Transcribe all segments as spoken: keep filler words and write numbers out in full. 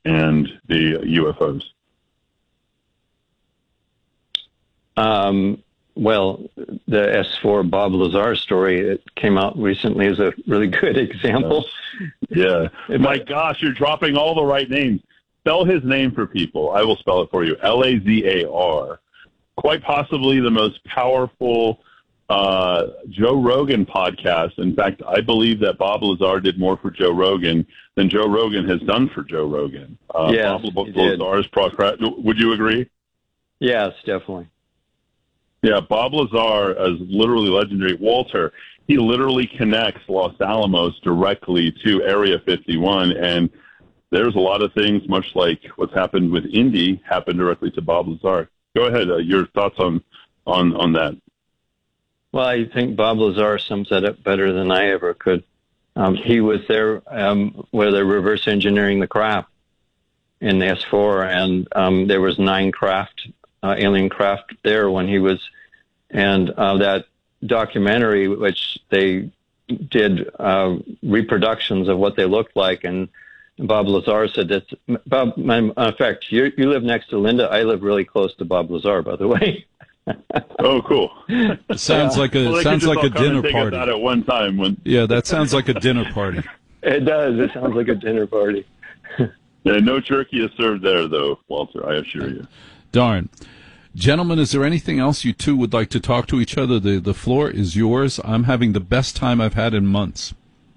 and the U F Os? Um, well, the S four Bob Lazar story, it came out recently, is a really good example. Yeah. My gosh, you're dropping all the right names. Spell his name for people. I will spell it for you. L A Z A R. Quite possibly the most powerful uh, Joe Rogan podcast. In fact, I believe that Bob Lazar did more for Joe Rogan than Joe Rogan has done for Joe Rogan. Uh, yes, Bob Lazar's procrat. Would you agree? Yes, definitely. Yeah, Bob Lazar is literally legendary. Walter, he literally connects Los Alamos directly to Area fifty-one, and there's a lot of things, much like what's happened with Indy, happened directly to Bob Lazar. Go ahead. Uh, your thoughts on, on, on that? Well, I think Bob Lazar sums that up better than I ever could. Um, he was there um, where they're reverse engineering the craft in the S four, and um, there was nine craft, uh, alien craft there when he was, and uh, that documentary, which they did uh, reproductions of what they looked like, and Bob Lazar said that, Bob, in fact, you, you live next to Linda. I live really close to Bob Lazar, by the way. Oh, cool. Sounds like a well, sounds like a dinner party. At one time when... Yeah, that sounds like a dinner party. It does. It sounds like a dinner party. Yeah, no jerky is served there, though, Walter, I assure you. Darn. Gentlemen, is there anything else you two would like to talk to each other? The, the floor is yours. I'm having the best time I've had in months.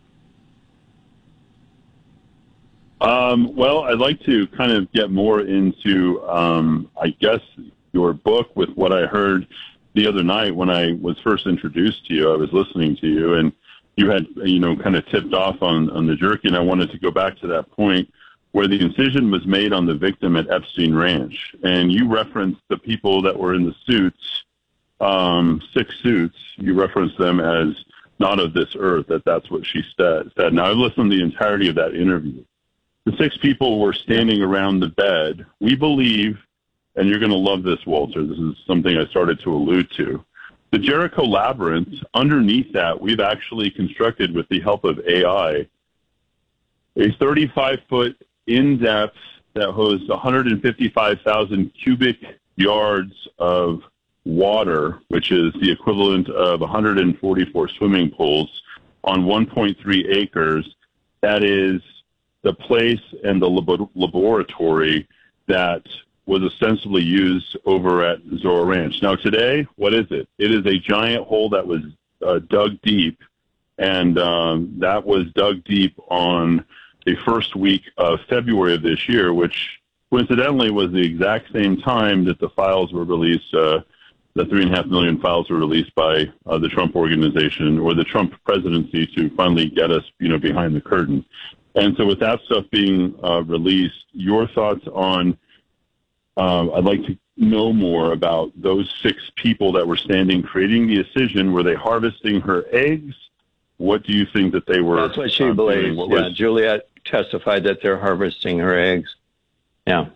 Um, well, I'd like to kind of get more into, um, I guess, your book with what I heard the other night when I was first introduced to you. I was listening to you, and you had, you know, kind of tipped off on, on the jerky, and I wanted to go back to that point where the incision was made on the victim at Epstein Ranch. And you referenced the people that were in the suits, um, six suits. You referenced them as not of this earth, that that's what she said. Now, I've listened to the entirety of that interview. The six people were standing around the bed. We believe, and you're going to love this, Walter, this is something I started to allude to, the Jericho Labyrinth, underneath that, we've actually constructed, with the help of A I, a thirty-five foot in-depth that hosts one hundred fifty-five thousand cubic yards of water, which is the equivalent of one hundred forty-four swimming pools on one point three acres. That is the place and the lab- laboratory that was ostensibly used over at Zorro Ranch. Now today, what is it? It is a giant hole that was uh, dug deep, and um, that was dug deep on the first week of February of this year, which coincidentally was the exact same time that the files were released, uh, the three and a half million files were released by uh, the Trump organization or the Trump presidency to finally get us, you know, behind the curtain. And so with that stuff being uh, released, your thoughts on, uh, I'd like to know more about those six people that were standing creating the incision. Were they harvesting her eggs? What do you think that they were? That's what she uh, believes. What yeah, was... Juliet testified that they're harvesting her eggs. Yeah.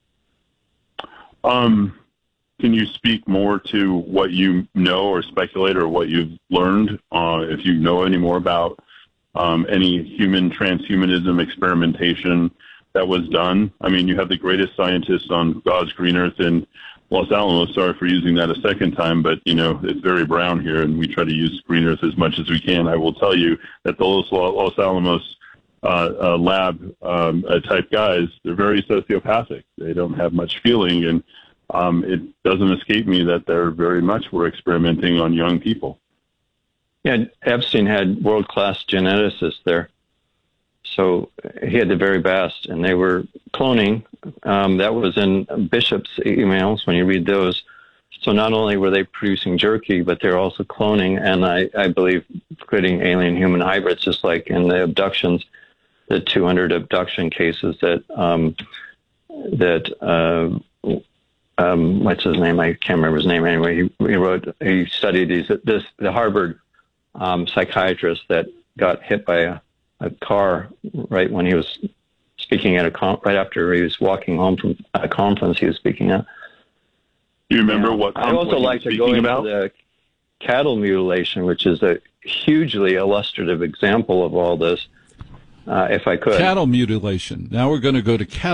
Um, can you speak more to what you know or speculate or what you've learned, uh, if you know any more about Um, any human transhumanism experimentation that was done? I mean, you have the greatest scientists on God's green earth in Los Alamos. Sorry for using that a second time, but, you know, it's very brown here, and we try to use green earth as much as we can. I will tell you that the Los, Los Alamos uh, uh, lab um, uh, type guys, they're very sociopathic. They don't have much feeling, and um, it doesn't escape me that they're very much were experimenting on young people. Yeah, Epstein had world-class geneticists there. So he had the very best, and they were cloning. Um, that was in Bishop's emails when you read those. So not only were they producing jerky, but they're also cloning, and I, I believe creating alien-human hybrids, just like in the abductions, the two hundred abduction cases that, um, that uh, um, what's his name? I can't remember his name anyway. He, he wrote, he studied these, this, the Harvard Um, psychiatrist that got hit by a, a car right when he was speaking at a con- right after he was walking home from a conference he was speaking at. Do you remember yeah. what? I also like to go into about? the cattle mutilation, which is a hugely illustrative example of all this. Uh, if I could, cattle mutilation. Now we're going to go to cattle.